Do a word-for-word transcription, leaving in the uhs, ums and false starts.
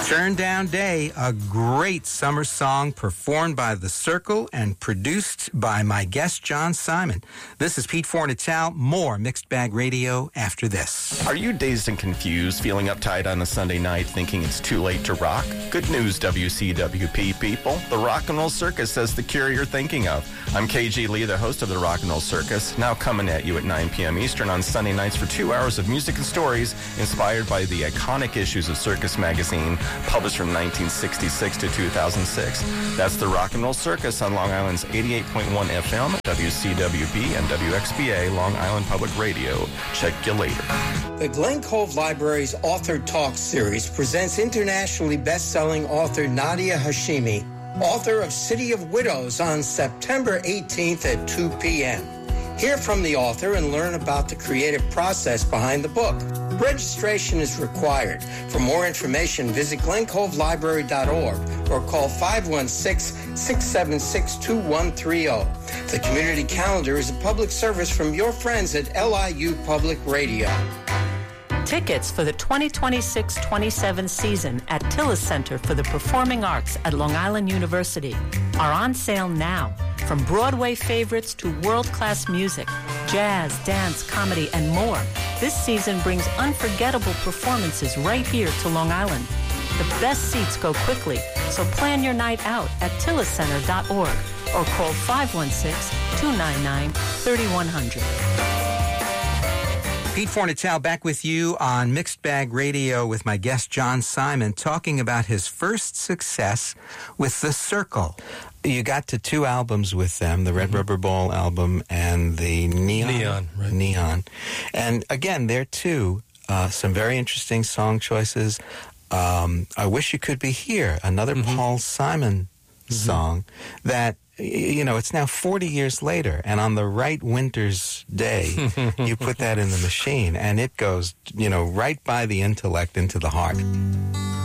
Turndown Day, a great summer song performed by The Circle and produced by my guest, John Simon. This is Pete Fornatal. More Mixed Bag Radio after this. Are you dazed and confused, feeling uptight on a Sunday night, thinking it's too late to rock? Good news, W C W P people. The Rock and Roll Circus has the cure you're thinking of. I'm K G Lee, the host of the Rock and Roll Circus, now coming at you at nine p.m. Eastern on Sunday nights for two hours of music and stories inspired by the iconic issues of Circus Magazine, published from nineteen sixty-six to two thousand six. That's the Rock and Roll Circus on Long Island's eighty-eight point one F M, W C W B, and W X B A, Long Island Public Radio. Check you later. The Glen Cove Library's Author Talk series presents internationally best-selling author Nadia Hashimi, author of City of Widows, on September eighteenth at two p.m. Hear from the author and learn about the creative process behind the book. Registration is required. For more information, visit glen cove library dot org or call five one six, six seven six, two one three zero. The community calendar is a public service from your friends at L I U Public Radio. Tickets for the twenty twenty-six twenty-seven season at Tillis Center for the Performing Arts at Long Island University are on sale now. From Broadway favorites to world-class music, jazz, dance, comedy, and more, this season brings unforgettable performances right here to Long Island. The best seats go quickly, so plan your night out at tillis center dot org or call five one six, two nine nine, three one zero zero. Pete Fornatal back with you on Mixed Bag Radio with my guest John Simon, talking about his first success with The Circle. You got to two albums with them, the Red mm-hmm. Rubber Ball album and the Neon. Neon, right. Neon. And again, there too, uh, some very interesting song choices. Um, I Wish You Could Be Here, another mm-hmm. Paul Simon mm-hmm. song that, you know, it's now forty years later, and on the right winter's day, you put that in the machine, and it goes, you know, right by the intellect into the heart.